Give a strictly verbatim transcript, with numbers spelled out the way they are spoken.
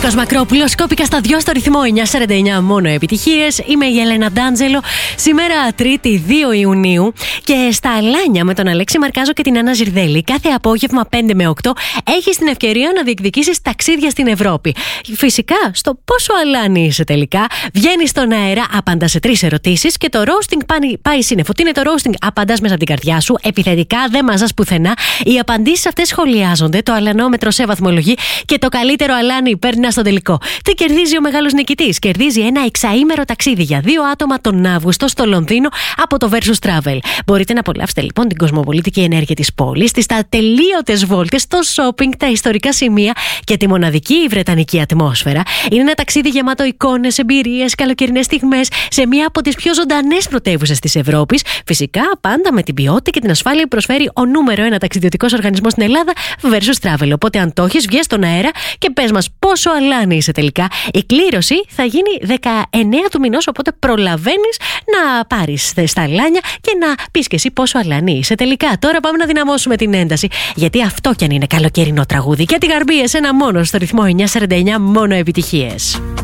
Νίκος Μακρόπουλος, κόπηκα στα δυο στο ρυθμό εννιά σαράντα εννιά, μόνο επιτυχίες. Είμαι η Έλενα Ντάντζελο. Σήμερα Τρίτη δύο Ιουνίου και στα Αλάνια με τον Αλέξη Μαρκάζο και την Άννα Ζιρδέλη. Κάθε απόγευμα πέντε με οκτώ έχεις την ευκαιρία να διεκδικήσεις ταξίδια στην Ευρώπη. Φυσικά, στο πόσο αλάνι είσαι τελικά, βγαίνεις στον αέρα, απαντάς σε τρεις ερωτήσεις και το roasting πάει, πάει σύννεφο. Τι είναι το roasting? Απαντάς μέσα από την καρδιά σου, επιθετικά, δεν μαζάς πουθενά. Οι απαντήσεις αυτές σχολιάζονται, το αλανόμετρο σε βαθμολογεί και το καλύτερο αλάνι παίρνει στο τελικό. Τι κερδίζει ο μεγάλος νικητής? Κερδίζει ένα εξαήμερο ταξίδι για δύο άτομα τον Αύγουστο στο Λονδίνο από το Versus Travel. Μπορείτε να απολαύσετε λοιπόν την κοσμοπολιτική ενέργεια της πόλης, τις ατελείωτες βόλτες, το shopping, τα ιστορικά σημεία και τη μοναδική βρετανική ατμόσφαιρα. Είναι ένα ταξίδι γεμάτο εικόνες, εμπειρίες, καλοκαιρινές στιγμές σε μία από τις πιο ζωντανές πρωτεύουσες της Ευρώπης. Φυσικά πάντα με την ποιότητα και την ασφάλεια που προσφέρει ο νούμερο ένα ταξιδιωτικός οργανισμός στην Ελλάδα, Versus Travel. Οπότε αν το έχεις, βγες στον αέρα και πες μας πόσο αλάνι είσαι τελικά. Η κλήρωση θα γίνει δεκαεννέα του μηνός, οπότε προλαβαίνεις να πάρεις στα αλάνια και να πεις και εσύ πόσο αλάνι είσαι τελικά. Τώρα πάμε να δυναμώσουμε την ένταση, γιατί αυτό κι αν είναι καλοκαιρινό τραγούδι. Και την Γαρμπή, εσένα μόνο στο ρυθμό εννιά σαράντα εννιά, μόνο επιτυχίες.